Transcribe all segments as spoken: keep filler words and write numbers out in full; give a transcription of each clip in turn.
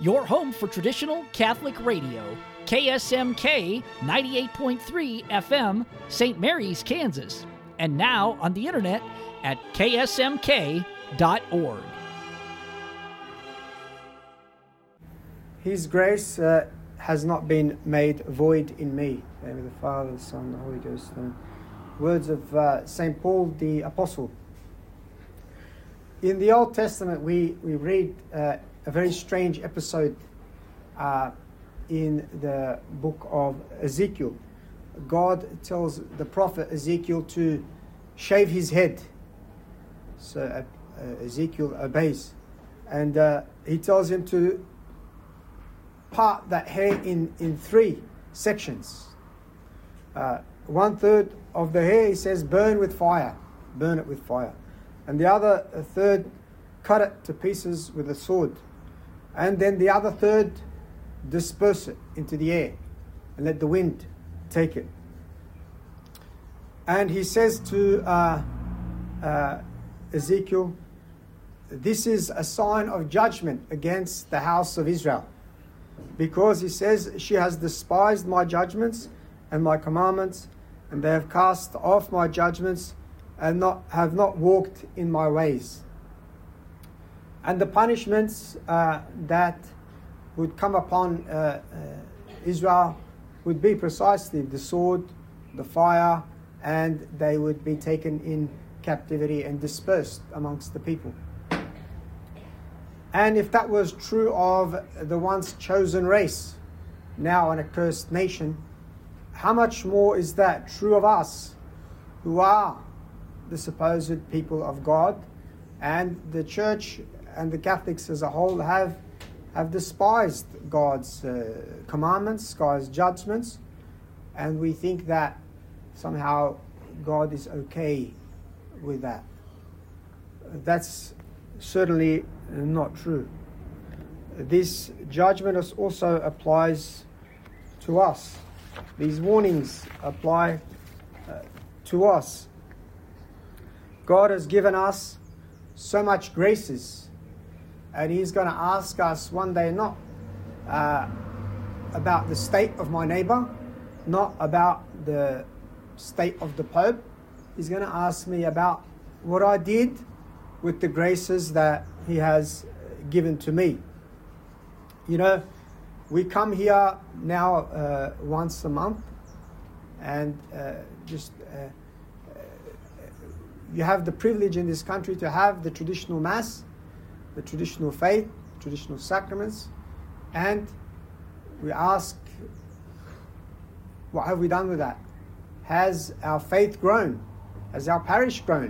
your home for traditional Catholic radio. K S M K ninety-eight point three F M, Saint Mary's, Kansas. And now on the internet at K S M K dot org. His grace uh, has not been made void in me. In the name of the Father, the Son, and the Holy Ghost. And words of uh, Saint Paul the Apostle. In the Old Testament, we, we read uh, a very strange episode uh, in the book of Ezekiel. God tells the prophet Ezekiel to shave his head. So uh, uh, Ezekiel obeys. And uh, he tells him to part that hair in, in three sections. Uh, one third of the hair, he says, burn with fire. Burn it with fire. And the other a third, cut it to pieces with a sword. And then the other third, disperse it into the air and let the wind take it. And he says to uh, uh, Ezekiel, this is a sign of judgment against the house of Israel. Because he says, she has despised my judgments and my commandments, and they have cast off my judgments and not have not walked in my ways. And the punishments uh, that would come upon uh, uh, Israel would be precisely the sword, the fire, and they would be taken in captivity and dispersed amongst the people. And if that was true of the once chosen race, now an accursed nation, how much more is that true of us, who are the supposed people of God, and the church and the Catholics as a whole have have despised God's uh, commandments, God's judgments, and we think that somehow God is okay with that. That's certainly not true. This judgment also applies to us. These warnings apply uh, to us. God has given us so much graces, and He's going to ask us one day not uh, about the state of my neighbor, not about the state of the Pope. He's going to ask me about what I did with the graces that He has given to me. You know, we come here now uh, once a month, and uh, just uh, uh, you have the privilege in this country to have the traditional Mass, the traditional faith, traditional sacraments, and we ask, what have we done with that? Has our faith grown? Has our parish grown?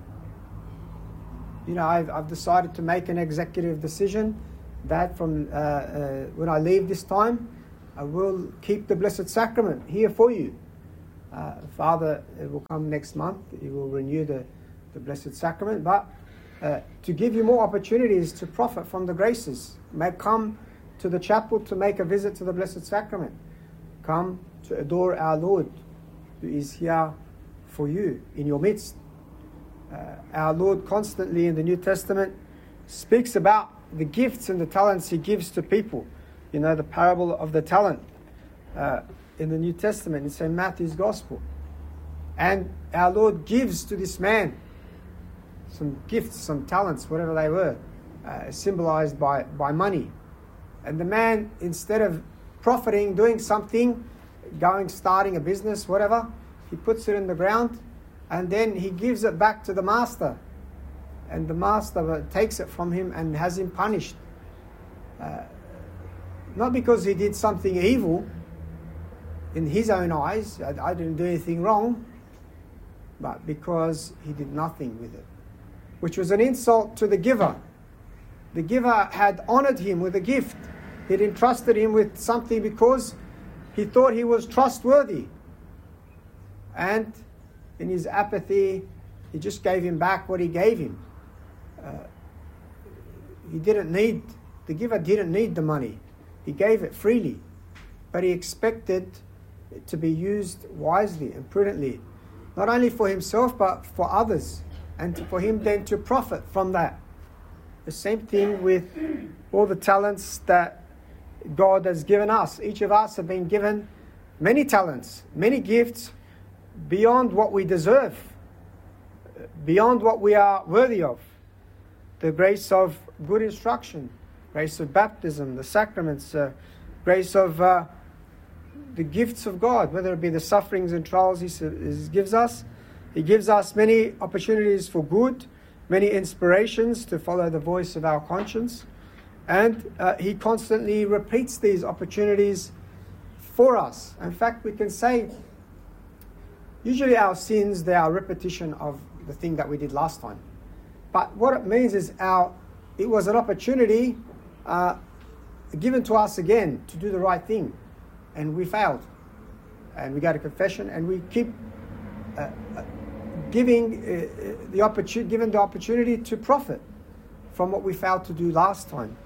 You know, I've, I've decided to make an executive decision that from uh, uh, when I leave this time, I will keep the Blessed Sacrament here for you. Uh, Father will come next month. He will renew the, the Blessed Sacrament. But uh, to give you more opportunities to profit from the graces, may come to the chapel to make a visit to the Blessed Sacrament. Come to adore our Lord, who is here for you, in your midst. Uh, our Lord constantly in the New Testament speaks about the gifts and the talents He gives to people. You know, the parable of the talent uh, in the New Testament in Saint Matthew's Gospel. And our Lord gives to this man some gifts, some talents, whatever they were, uh, symbolized by, by money. And the man, instead of profiting, doing something, going, starting a business, whatever, he puts it in the ground, and then he gives it back to the master. And the master takes it from him and has him punished. Uh, not because he did something evil in his own eyes, I, I didn't do anything wrong, but because he did nothing with it, which was an insult to the giver. The giver had honored him with a gift. He'd entrusted him with something because he thought he was trustworthy. And in his apathy, he just gave him back what he gave him. Uh, he didn't need, the giver didn't need the money. He gave it freely. But he expected it to be used wisely and prudently, not only for himself, but for others, and for him then to profit from that. The same thing with all the talents that God has given us. Each of us have been given many talents, many gifts beyond what we deserve, beyond what we are worthy of. The grace of good instruction, grace of baptism, the sacraments, uh, grace of uh, the gifts of God, whether it be the sufferings and trials He, he gives us. He gives us many opportunities for good, many inspirations to follow the voice of our conscience. And uh, He constantly repeats these opportunities for us. In fact, we can say, usually our sins, they are a repetition of the thing that we did last time. But what it means is our it was an opportunity uh, given to us again to do the right thing. And we failed. And we go to confession and we keep uh, uh, giving uh, the opportunity, given the opportunity to profit from what we failed to do last time.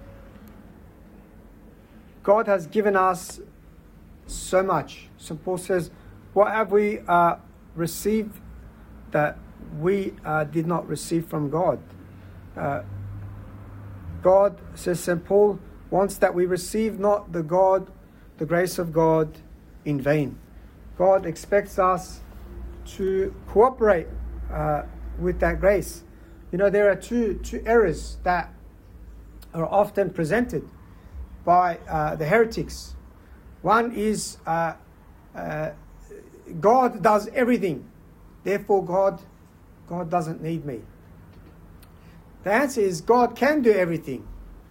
God has given us so much. Saint Paul says, what have we uh, received that we uh, did not receive from God? Uh, God, says Saint Paul, wants that we receive not the God, the grace of God in vain. God expects us to cooperate uh, with that grace. You know, there are two two errors that are often presented by uh, the heretics. One is uh, uh, God does everything, therefore God God doesn't need me. The answer is God can do everything.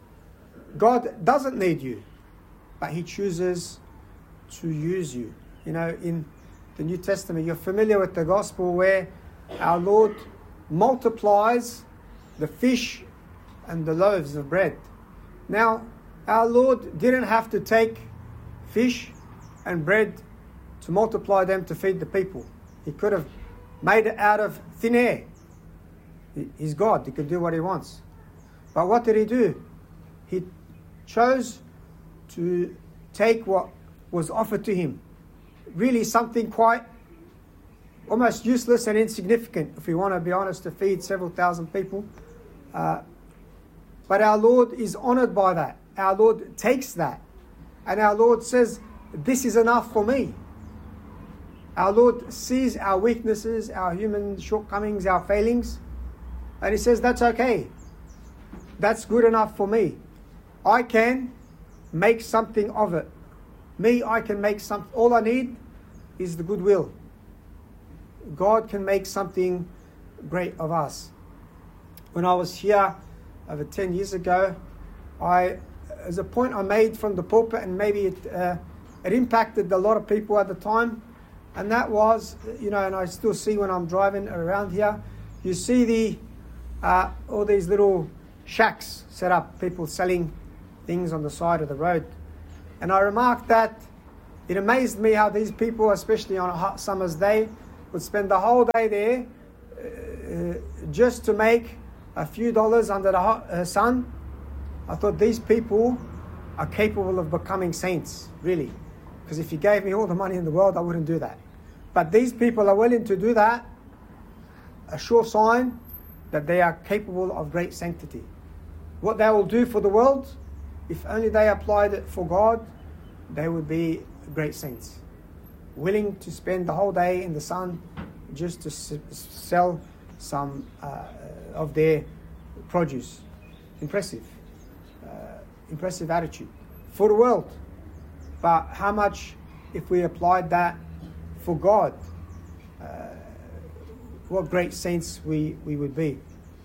God doesn't need you, but He chooses to use you. You know, in the New Testament, you're familiar with the gospel where our Lord multiplies the fish and the loaves of bread. Now, our Lord didn't have to take fish and bread to multiply them to feed the people. He could have made it out of thin air. He's God. He can do what He wants. But what did He do? He chose to take what was offered to Him. Really something quite almost useless and insignificant, if we want to be honest, to feed several thousand people. Uh, but our Lord is honored by that. Our Lord takes that. And our Lord says, this is enough for me. Our Lord sees our weaknesses, our human shortcomings, our failings. And He says, that's okay. That's good enough for me. I can make something of it. Me, I can make something. All I need is the goodwill. God can make something great of us. When I was here over ten years ago, I, as a point I made from the pulpit, and maybe it, uh, it impacted a lot of people at the time, and that was, you know, and I still see when I'm driving around here, you see the uh, all these little shacks set up, people selling things on the side of the road. And I remarked that it amazed me how these people, especially on a hot summer's day, would spend the whole day there uh, just to make a few dollars under the hot uh, sun. I thought these people are capable of becoming saints, really. Because if you gave me all the money in the world, I wouldn't do that. But these people are willing to do that, a sure sign that they are capable of great sanctity. What they will do for the world, if only they applied it for God, they would be great saints. Willing to spend the whole day in the sun just to s- sell some uh, of their produce. Impressive. Uh, impressive attitude for the world. But how much if we applied that for God? Uh, what great saints we, we would be.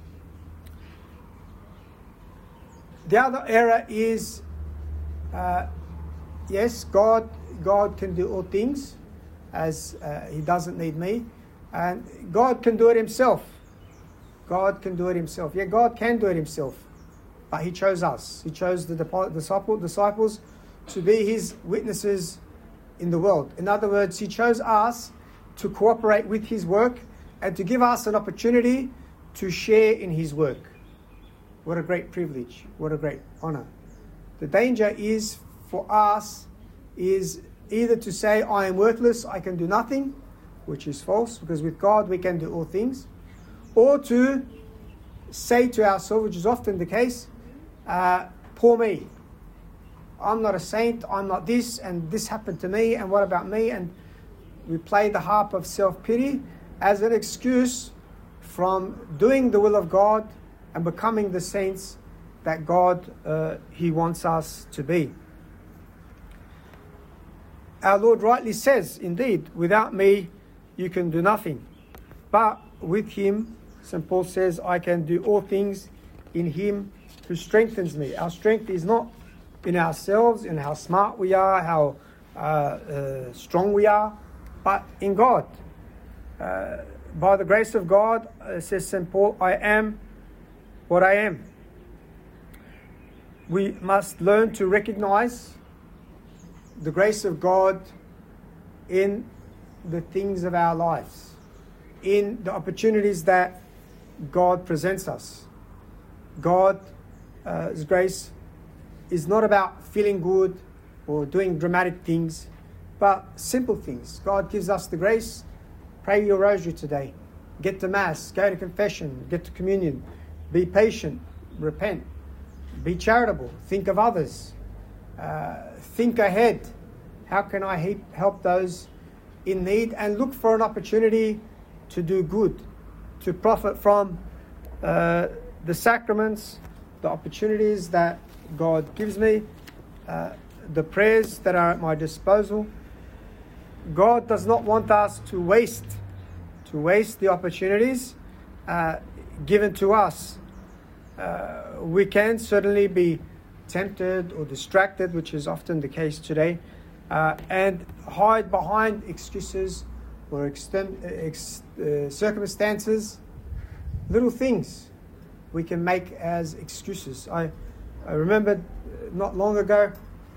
The other error is, uh, yes, God God can do all things, as uh, He doesn't need me, and God can do it Himself. God can do it Himself. Yeah, God can do it Himself, but He chose us. He chose the disciples to be His witnesses in the world. In other words, He chose us to cooperate with His work and to give us an opportunity to share in His work. What a great privilege. What a great honor. The danger is for us is either to say, I am worthless, I can do nothing, which is false, because with God we can do all things, or to say to ourselves, which is often the case, uh, poor me. I'm not a saint, I'm not this, and this happened to me, and what about me? And we play the harp of self-pity as an excuse from doing the will of God and becoming the saints that God, uh, He wants us to be. Our Lord rightly says, indeed, without me you can do nothing. But with Him, Saint Paul says, I can do all things in Him who strengthens me. Our strength is not in ourselves, in how smart we are, how uh, uh, strong we are, but in God. Uh, by the grace of God, uh, says Saint Paul, I am what I am. We must learn to recognize the grace of God in the things of our lives, in the opportunities that God presents us. God's uh, grace is not about feeling good or doing dramatic things, but simple things. God gives us the grace. Pray your rosary today. Get to Mass. Go to confession. Get to communion. Be patient. Repent. Be charitable. Think of others. Uh, think ahead. How can I he- help those in need? And look for an opportunity to do good, to profit from uh, the sacraments, the opportunities that God gives me, uh, the prayers that are at my disposal. God does not want us to waste, to waste the opportunities uh, given to us. Uh, we can certainly be tempted or distracted, which is often the case today, uh, and hide behind excuses or extem- ex- uh, circumstances, little things we can make as excuses. I, I remember not long ago,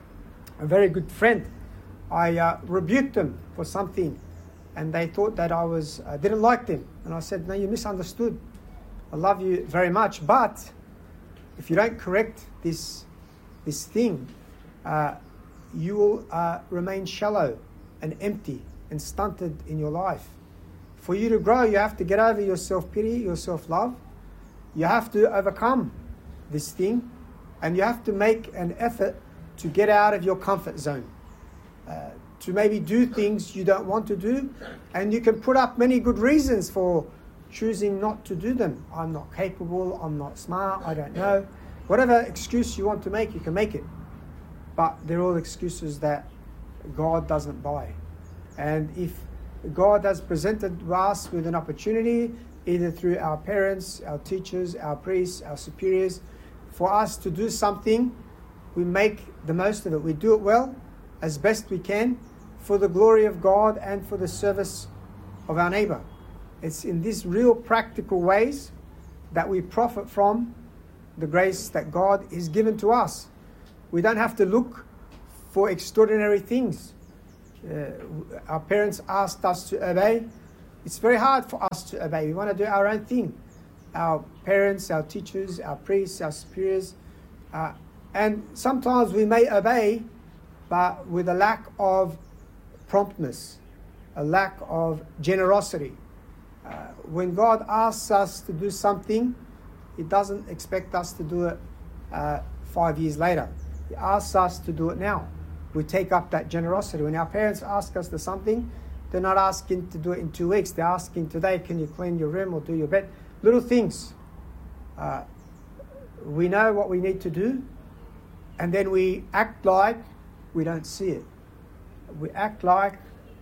a very good friend, I uh, rebuked them for something, and they thought that I was uh, didn't like them. And I said, no, you misunderstood. I love you very much, but if you don't correct this this thing, uh, you will uh, remain shallow and empty and stunted in your life. For you to grow, you have to get over your self-pity, your self-love. You have to overcome this thing, and you have to make an effort to get out of your comfort zone, uh, to maybe do things you don't want to do, and you can put up many good reasons for choosing not to do them. I'm not capable, I'm not smart, I don't know. Whatever excuse you want to make, you can make it. But they're all excuses that God doesn't buy. And if God has presented us with an opportunity, either through our parents, our teachers, our priests, our superiors, for us to do something, we make the most of it. We do it well, as best we can, for the glory of God and for the service of our neighbor. It's in these real practical ways that we profit from the grace that God is given to us. We don't have to look for extraordinary things. Uh, our parents asked us to obey. It's very hard for us to obey. We want to do our own thing. Our parents, our teachers, our priests, our superiors. Uh, and sometimes we may obey, but with a lack of promptness, a lack of generosity. Uh, when God asks us to do something, He doesn't expect us to do it uh, five years later. He asks us to do it now. We take up that generosity. When our parents ask us to something, they're not asking to do it in two weeks. They're asking today, can you clean your room or do your bed? Little things. Uh, we know what we need to do, and then we act like we don't see it. We act like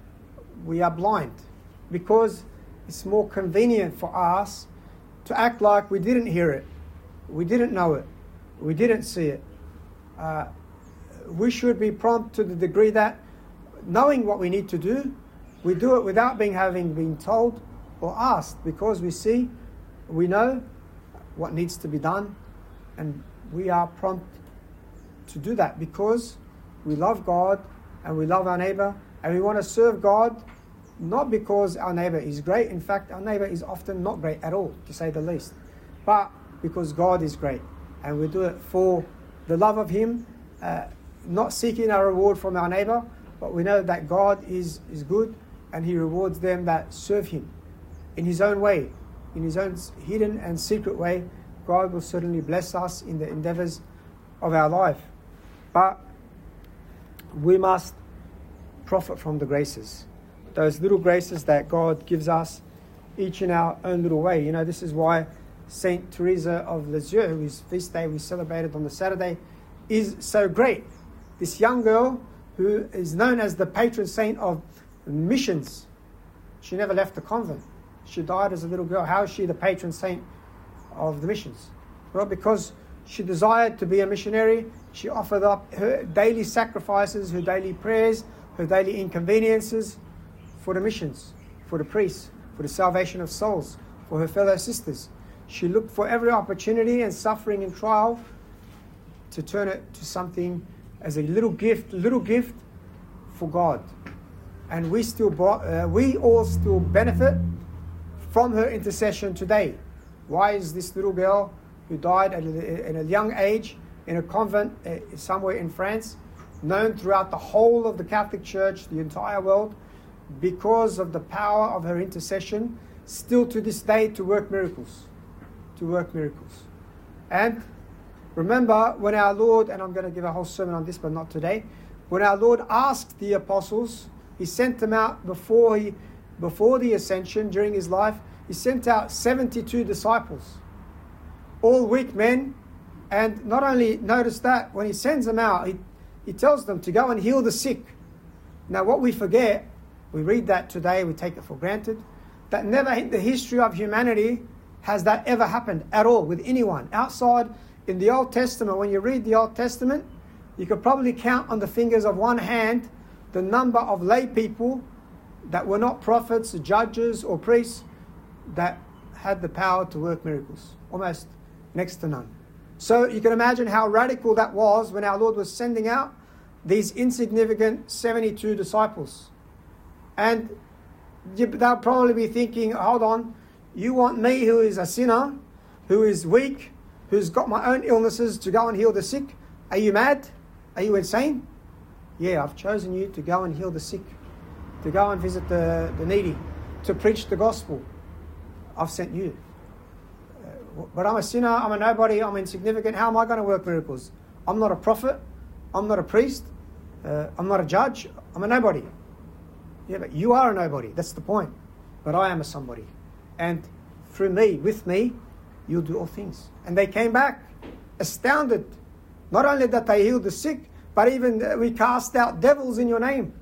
we are blind, because it's more convenient for us to act like we didn't hear it, we didn't know it, we didn't see it. Uh, we should be prompt to the degree that, knowing what we need to do, we do it without being having been told or asked, because we see, we know what needs to be done, and we are prompt to do that because we love God and we love our neighbor, and we want to serve God, not because our neighbor is great. In fact, our neighbor is often not great at all, to say the least, but because God is great, and we do it for the love of Him, uh, not seeking a reward from our neighbor, but we know that God is, is good, and He rewards them that serve Him in His own way, in His own hidden and secret way. God will certainly bless us in the endeavors of our life. But we must profit from the graces. Those little graces that God gives us, each in our own little way. You know, this is why Saint Teresa of Lisieux, whose feast day we celebrated on the Saturday, is so great. This young girl who is known as the patron saint of missions. She never left the convent. She died as a little girl. How is she the patron saint of the missions? Well, because she desired to be a missionary. She offered up her daily sacrifices, her daily prayers, her daily inconveniences for the missions, for the priests, for the salvation of souls, for her fellow sisters. She looked for every opportunity and suffering and trial to turn it to something as a little gift, little gift for God. And we still, uh, we all still benefit from her intercession today. Why is this little girl who died at a, at a young age in a convent uh, somewhere in France, known throughout the whole of the Catholic Church, the entire world, because of the power of her intercession, still to this day to work miracles, to work miracles. And remember when our Lord, and I'm going to give a whole sermon on this, but not today, when our Lord asked the apostles, he sent them out before he, before the ascension, during his life, he sent out seventy-two disciples, all weak men. And not only notice that, when he sends them out, he, he tells them to go and heal the sick. Now what we forget, we read that today, we take it for granted, that never in the history of humanity has that ever happened at all with anyone. Outside in the Old Testament, when you read the Old Testament, you could probably count on the fingers of one hand the number of lay people that were not prophets, judges, or priests that had the power to work miracles. Almost next to none. So you can imagine how radical that was when our Lord was sending out these insignificant seventy-two disciples. And they'll probably be thinking, hold on, you want me who is a sinner, who is weak, who's got my own illnesses to go and heal the sick? Are you mad? Are you insane? Yeah, I've chosen you to go and heal the sick, to go and visit the, the needy, to preach the gospel. I've sent you. Uh, but I'm a sinner, I'm a nobody, I'm insignificant. How am I going to work miracles? I'm not a prophet, I'm not a priest, uh, I'm not a judge, I'm a nobody. Yeah, but you are a nobody, that's the point. But I am a somebody. And through me, with me, you'll do all things. And they came back astounded. Not only that they healed the sick, but even uh, we cast out devils in your name.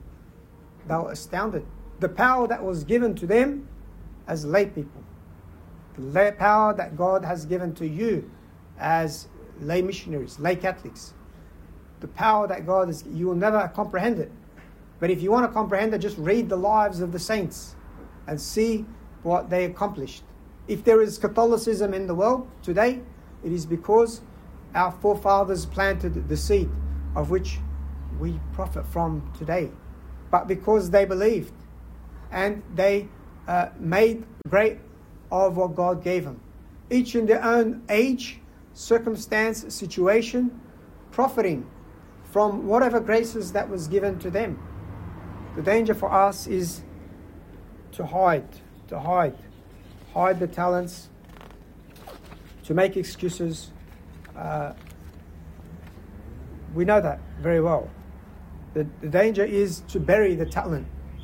They were astounded. The power that was given to them as lay people. The lay power that God has given to you as lay missionaries, lay Catholics. The power that God is, you will never comprehend it. But if you want to comprehend it, just read the lives of the saints and see what they accomplished. If there is Catholicism in the world today, it is because our forefathers planted the seed of which we profit from today. But because they believed and they uh, made great of what God gave them. Each in their own age, circumstance, situation, profiting from whatever graces that was given to them. The danger for us is to hide, to hide, hide the talents, to make excuses. Uh, we know that very well. The, the danger is to bury the talent,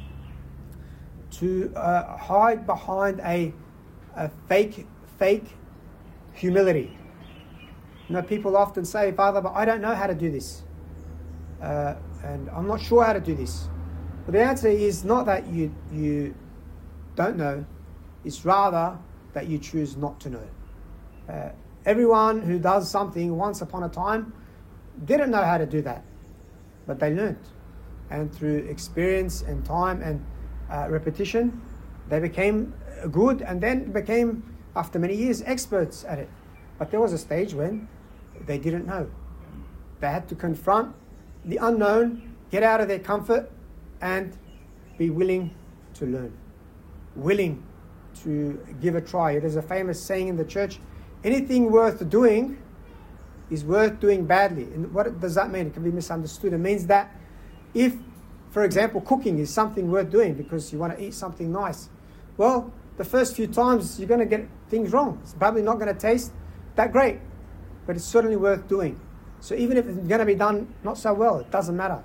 to uh, hide behind a, a fake, fake humility. You know, people often say, Father, but I don't know how to do this. Uh, and I'm not sure how to do this. But the answer is not that you you don't know, it's rather that you choose not to know. Uh, everyone who does something once upon a time didn't know how to do that, but they learned. And through experience and time and uh, repetition, they became good and then became, after many years, experts at it. But there was a stage when they didn't know. They had to confront the unknown, get out of their comfort, and be willing to learn, willing to give a try. There's a famous saying in the church, anything worth doing is worth doing badly. And what does that mean? It can be misunderstood. It means that if, for example, cooking is something worth doing because you want to eat something nice, well, the first few times you're going to get things wrong. It's probably not going to taste that great, but it's certainly worth doing. So even if it's going to be done not so well, it doesn't matter.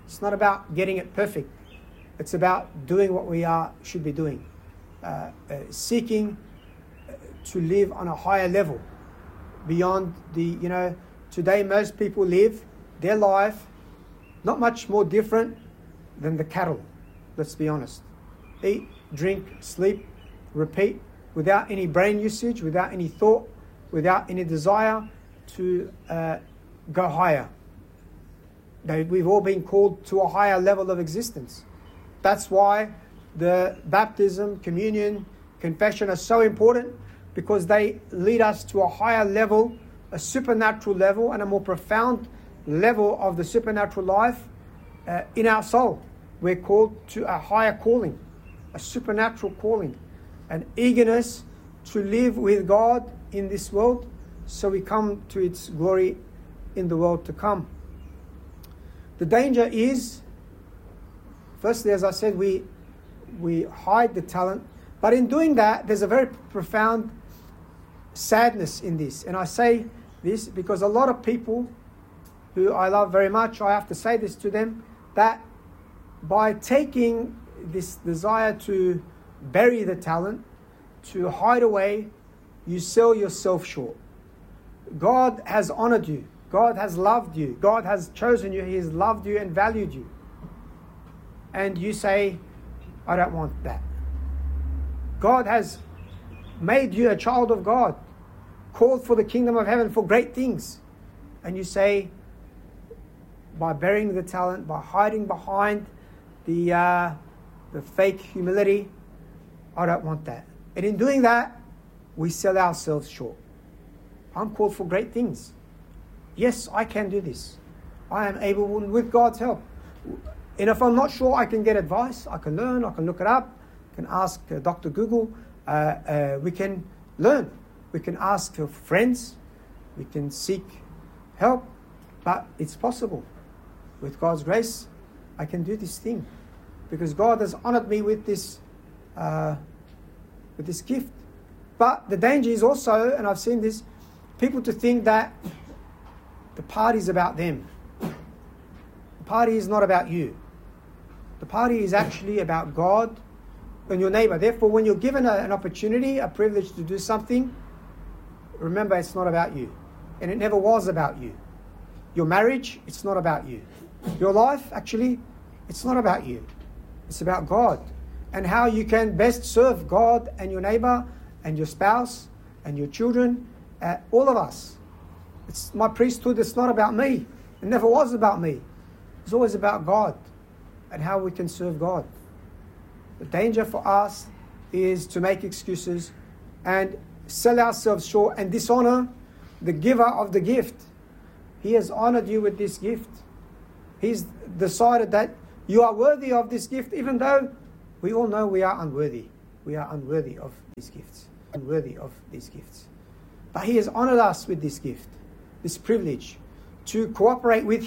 It's not about getting it perfect. It's about doing what we are should be doing. Uh, uh, seeking to live on a higher level beyond the, you know, today most people live their life not much more different than the cattle, let's be honest. Eat, drink, sleep, repeat, without any brain usage, without any thought, without any desire to uh, go higher. They, we've all been called to a higher level of existence. That's why the baptism, communion, confession are so important, because they lead us to a higher level, a supernatural level, and a more profound level of the supernatural life uh, in our soul. We're called to a higher calling, a supernatural calling, an eagerness to live with God in this world, so we come to its glory in the world to come. The danger is, firstly, as I said, we we hide the talent, but in doing that, there's a very profound sadness in this. And I say this because a lot of people who I love very much, I have to say this to them, that by taking this desire to bury the talent, to hide away, you sell yourself short. God has honored you. God has loved you. God has chosen you. He has loved you and valued you. And you say, I don't want that. God has made you a child of God, called for the kingdom of heaven, for great things. And you say, by burying the talent, by hiding behind the uh, the fake humility, I don't want that. And in doing that, we sell ourselves short. I'm called for great things. Yes, I can do this. I am able, with God's help. And if I'm not sure, I can get advice. I can learn. I can look it up. I can ask uh, Doctor Google. Uh, uh, we can learn. We can ask for friends. We can seek help. But it's possible. With God's grace, I can do this thing, because God has honored me with this, uh, with this gift. But the danger is also, and I've seen this, people to think that the party is about them. The party is not about you. The party is actually about God and your neighbor. Therefore, when you're given a, an opportunity, a privilege to do something, remember, it's not about you. And it never was about you. Your marriage, it's not about you. Your life, actually, it's not about you. It's about God and how you can best serve God and your neighbor and your spouse and your children, uh, all of us. It's my priesthood. It's not about me. It never was about me. It's always about God and how we can serve God. The danger for us is to make excuses and sell ourselves short and dishonor the giver of the gift. He has honored you with this gift. He's decided that you are worthy of this gift, even though we all know we are unworthy. We are unworthy of these gifts. Unworthy of these gifts. But He has honored us with this gift, this privilege, to cooperate with